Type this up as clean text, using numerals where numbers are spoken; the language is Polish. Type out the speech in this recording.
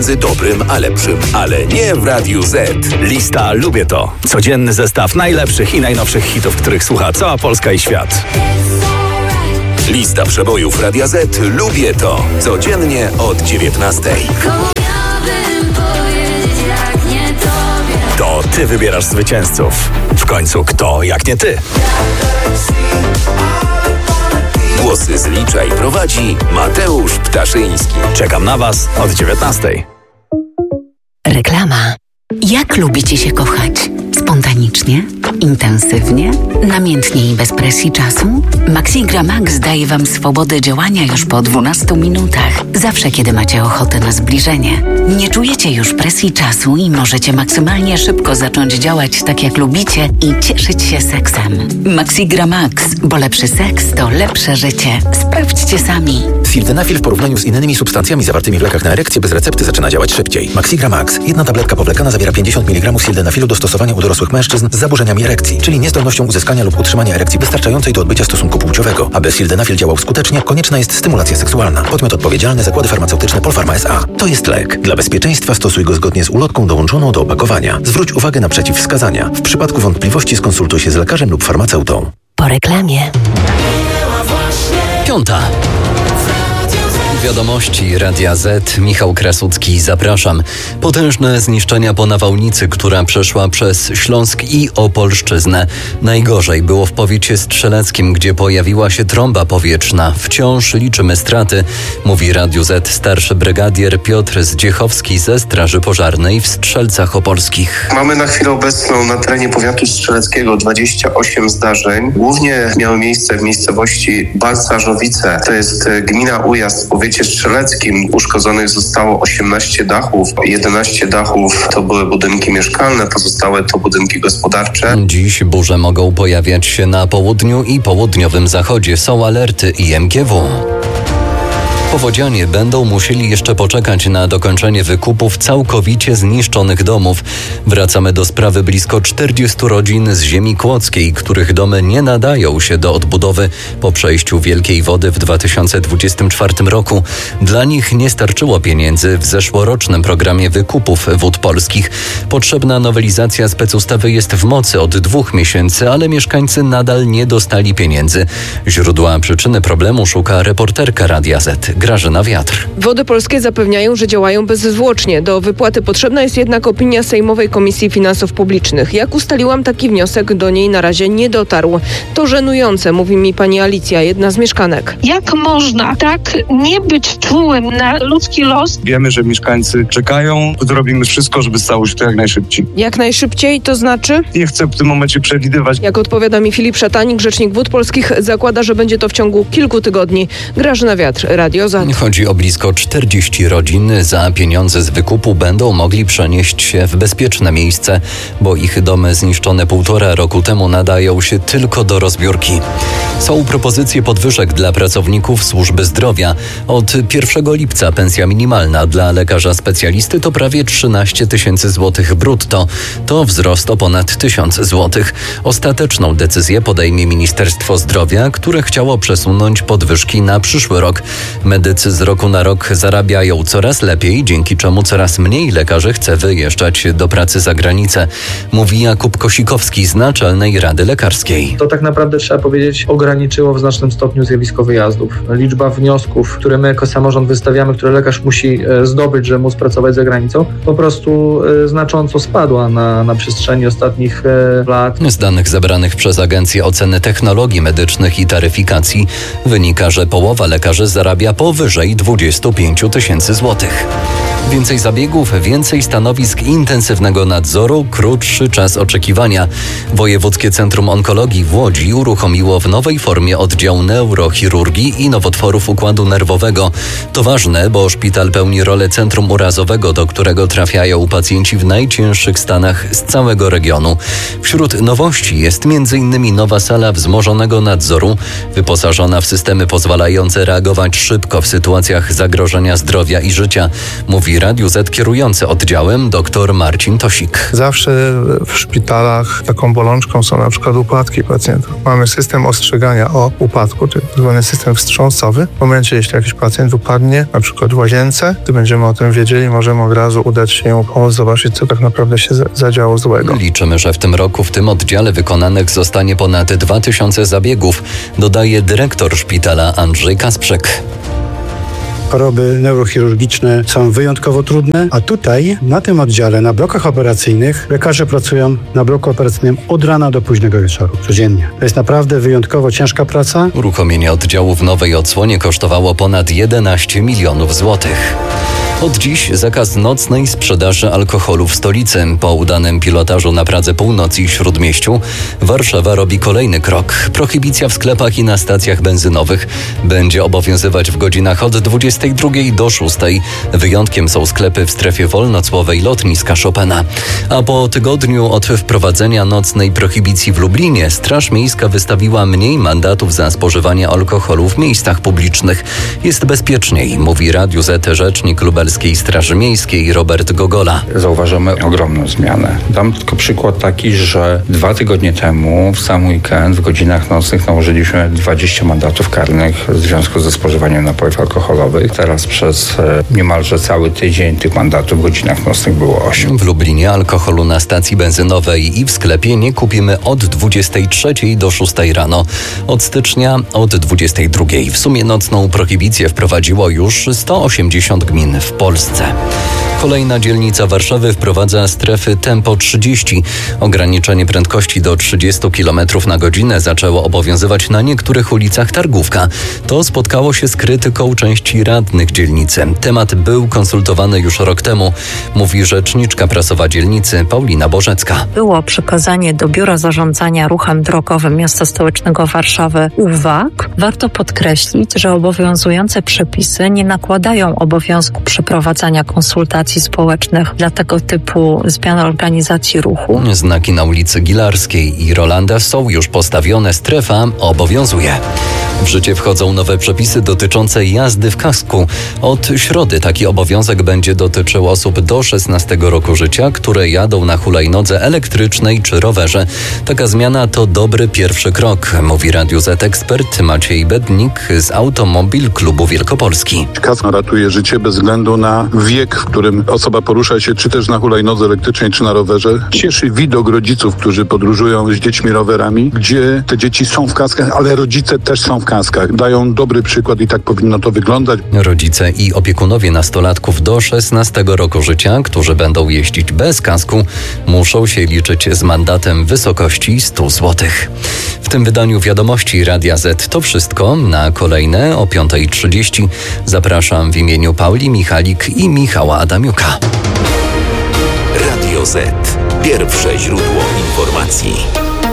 Z dobrym, a lepszym, ale nie w Radiu Z. Lista Lubię To. Codzienny zestaw najlepszych i najnowszych hitów, których słucha cała Polska i świat. Lista przebojów Radia Z. Lubię To. Codziennie od 19:00. To ty wybierasz zwycięzców. W końcu kto jak nie ty? Głosy zlicza i prowadzi Mateusz Ptaszyński. Czekam na was od 19:00. Reklama. Jak lubicie się kochać? Spontanicznie? Intensywnie? Namiętnie i bez presji czasu? Maxigra Max daje Wam swobodę działania już po 12 minutach. Zawsze, kiedy macie ochotę na zbliżenie. Nie czujecie już presji czasu i możecie maksymalnie szybko zacząć działać tak, jak lubicie i cieszyć się seksem. Maxigra Max, bo lepszy seks to lepsze życie. Sprawdźcie sami. Sildenafil w porównaniu z innymi substancjami zawartymi w lekach na erekcję bez recepty zaczyna działać szybciej. Maxigra Max. Jedna tabletka powlekana zawiera 50 mg sildenafilu do stosowania u dorosłych mężczyzn z zaburzeniami erekcji, czyli niezdolnością uzyskania lub utrzymania erekcji wystarczającej do odbycia stosunku płciowego. Aby sildenafil działał skutecznie, konieczna jest stymulacja seksualna. Podmiot odpowiedzialny: Zakłady Farmaceutyczne Polpharma S.A. To jest lek. Dla bezpieczeństwa stosuj go zgodnie z ulotką dołączoną do opakowania. Zwróć uwagę na przeciwwskazania. W przypadku wątpliwości skonsultuj się z lekarzem lub farmaceutą. Po reklamie. 5:00. Wiadomości Radia Z. Michał Krasucki, zapraszam. Potężne zniszczenia po nawałnicy, która przeszła przez Śląsk i Opolszczyznę. Najgorzej było w powiecie strzeleckim, gdzie pojawiła się trąba powietrzna. Wciąż liczymy straty, mówi Radiu Z starszy brygadier Piotr Zdziechowski ze Straży Pożarnej w Strzelcach Opolskich. Mamy na chwilę obecną na terenie powiatu strzeleckiego 28 zdarzeń. Głównie miały miejsce w miejscowości Balcarzowice. To jest gmina Ujazd w powiecie strzeleckim. Uszkodzonych zostało 18 dachów. 11 dachów to były budynki mieszkalne, pozostałe to budynki gospodarcze. Dziś burze mogą pojawiać się na południu i południowym zachodzie. Są alerty IMGW. Powodzianie będą musieli jeszcze poczekać na dokończenie wykupów całkowicie zniszczonych domów. Wracamy do sprawy blisko 40 rodzin z ziemi kłodzkiej, których domy nie nadają się do odbudowy po przejściu wielkiej wody w 2024 roku. Dla nich nie starczyło pieniędzy w zeszłorocznym programie wykupów Wód Polskich. Potrzebna nowelizacja specustawy jest w mocy od 2 miesięcy, ale mieszkańcy nadal nie dostali pieniędzy. Źródła przyczyny problemu szuka reporterka Radia Z. Grażyna Wiatr. Wody Polskie zapewniają, że działają bezzwłocznie. Do wypłaty potrzebna jest jednak opinia Sejmowej Komisji Finansów Publicznych. Jak ustaliłam, taki wniosek do niej na razie nie dotarł. To żenujące, mówi mi pani Alicja, jedna z mieszkanek. Jak można tak nie być czułym na ludzki los? Wiemy, że mieszkańcy czekają. Zrobimy wszystko, żeby stało się to jak najszybciej. Jak najszybciej, to znaczy? Nie chcę w tym momencie przewidywać. Jak odpowiada mi Filip Szatanik, rzecznik Wód Polskich, zakłada, że będzie to w ciągu kilku tygodni. Grażyna Wiatr, Radio Z. Chodzi o blisko 40 rodzin. Za pieniądze z wykupu będą mogli przenieść się w bezpieczne miejsce, bo ich domy zniszczone 1,5 roku temu nadają się tylko do rozbiórki. Są propozycje podwyżek dla pracowników służby zdrowia. Od 1 lipca pensja minimalna dla lekarza specjalisty to prawie 13 000 złotych brutto. To wzrost o ponad 1000 złotych. Ostateczną decyzję podejmie Ministerstwo Zdrowia, które chciało przesunąć podwyżki na przyszły rok. Medycy z roku na rok zarabiają coraz lepiej, dzięki czemu coraz mniej lekarzy chce wyjeżdżać do pracy za granicę, mówi Jakub Kosikowski z Naczelnej Rady Lekarskiej. To tak naprawdę, trzeba powiedzieć, ograniczyło w znacznym stopniu zjawisko wyjazdów. Liczba wniosków, które my jako samorząd wystawiamy, które lekarz musi zdobyć, żeby móc pracować za granicą, po prostu znacząco spadła na przestrzeni ostatnich lat. Z danych zebranych przez Agencję Oceny Technologii Medycznych i Taryfikacji wynika, że połowa lekarzy zarabia powyżej 25 000 złotych. Więcej zabiegów, więcej stanowisk intensywnego nadzoru, krótszy czas oczekiwania. Wojewódzkie Centrum Onkologii w Łodzi uruchomiło w nowej formie oddział neurochirurgii i nowotworów układu nerwowego. To ważne, bo szpital pełni rolę centrum urazowego, do którego trafiają pacjenci w najcięższych stanach z całego regionu. Wśród nowości jest m.in. nowa sala wzmożonego nadzoru, wyposażona w systemy pozwalające reagować szybko w sytuacjach zagrożenia zdrowia i życia, mówi Radiu Z kierujący oddziałem dr Marcin Tosik. Zawsze w szpitalach taką bolączką są na przykład upadki pacjentów. Mamy system ostrzegania o upadku, czyli tzw. system wstrząsowy. W momencie, jeśli jakiś pacjent upadnie, na przykład w łazience, gdy będziemy o tym wiedzieli, możemy od razu udać się ją pomóc, zobaczyć, co tak naprawdę się zadziało złego. Liczymy, że w tym roku w tym oddziale wykonanych zostanie ponad 2000 zabiegów, dodaje dyrektor szpitala Andrzej Kasprzek. Choroby neurochirurgiczne są wyjątkowo trudne, a tutaj, na tym oddziale, na blokach operacyjnych, lekarze pracują na bloku operacyjnym od rana do późnego wieczoru, codziennie. To jest naprawdę wyjątkowo ciężka praca. Uruchomienie oddziału w nowej odsłonie kosztowało ponad 11 milionów złotych. Od dziś zakaz nocnej sprzedaży alkoholu w stolicy. Po udanym pilotażu na Pradze Północ i Śródmieściu Warszawa robi kolejny krok. Prohibicja w sklepach i na stacjach benzynowych będzie obowiązywać w godzinach od 22 do 6. Wyjątkiem są sklepy w strefie wolnocłowej lotniska Chopina. A po tygodniu od wprowadzenia nocnej prohibicji w Lublinie Straż Miejska wystawiła mniej mandatów za spożywanie alkoholu w miejscach publicznych. Jest bezpieczniej, mówi Radiu Z rzecznik lubelskiej Straży Miejskiej Robert Gogola. Zauważamy ogromną zmianę. Dam tylko przykład taki, że 2 tygodnie temu w sam weekend w godzinach nocnych nałożyliśmy 20 mandatów karnych w związku ze spożywaniem napojów alkoholowych. Teraz przez niemalże cały tydzień tych mandatów w godzinach nocnych było 8. W Lublinie alkoholu na stacji benzynowej i w sklepie nie kupimy od 23 do 6 rano. Od stycznia od 22. W sumie nocną prohibicję wprowadziło już 180 gmin w Polsce. Kolejna dzielnica Warszawy wprowadza strefy tempo 30. Ograniczenie prędkości do 30 km na godzinę zaczęło obowiązywać na niektórych ulicach Targówka. To spotkało się z krytyką części radnych dzielnicy. Temat był konsultowany już rok temu, mówi rzeczniczka prasowa dzielnicy Paulina Bożecka. Było przekazanie do Biura Zarządzania Ruchem Drogowym Miasta Stołecznego Warszawy uwag. Warto podkreślić, że obowiązujące przepisy nie nakładają obowiązku przeprowadzania konsultacji społecznych dla tego typu zmian organizacji ruchu. Znaki na ulicy Gilarskiej i Rolanda są już postawione, strefa obowiązuje. W życie wchodzą nowe przepisy dotyczące jazdy w kasku. Od środy taki obowiązek będzie dotyczył osób do 16 roku życia, które jadą na hulajnodze elektrycznej czy rowerze. Taka zmiana to dobry pierwszy krok, mówi Radiu Z ekspert Maciej Bednik z Automobil Klubu Wielkopolski. Kask ratuje życie bez względu na wiek, w którym osoba porusza się czy też na hulajnodze elektrycznej, czy na rowerze. Cieszy widok rodziców, którzy podróżują z dziećmi rowerami, gdzie te dzieci są w kaskach, ale rodzice też są w kaskach. Dają dobry przykład i tak powinno to wyglądać. Rodzice i opiekunowie nastolatków do 16 roku życia, którzy będą jeździć bez kasku, muszą się liczyć z mandatem w wysokości 100 zł. W tym wydaniu wiadomości Radia Z to wszystko. Na kolejne o 5:30 zapraszam w imieniu Pauli Michalik i Michała Adamiuka. Radio Z. Pierwsze źródło informacji.